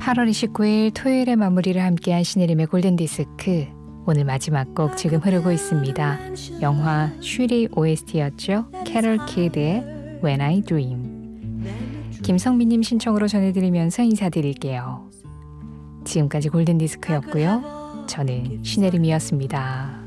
8월 29일 토요일의 마무리를 함께한 신혜림의 골든디스크, 오늘 마지막 곡 지금 흐르고 있습니다. 영화 슈리 OST였죠. 캐럴 키드의 When I Dream. 김성민님 신청으로 전해드리면서 인사드릴게요. 지금까지 골든디스크였고요. 저는 신혜림이었습니다.